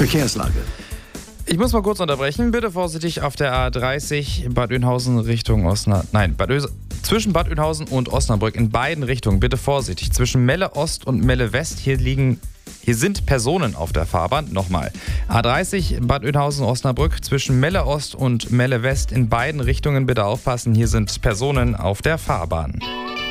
Verkehrslage. Ich muss mal kurz unterbrechen. Bitte vorsichtig auf der A30 Bad Oeynhausen Richtung zwischen Bad Oeynhausen und Osnabrück in beiden Richtungen. Bitte vorsichtig. Zwischen Melle Ost und Melle West hier sind Personen auf der Fahrbahn. Nochmal. A30 Bad Oeynhausen Osnabrück zwischen Melle Ost und Melle West in beiden Richtungen. Bitte aufpassen. Hier sind Personen auf der Fahrbahn.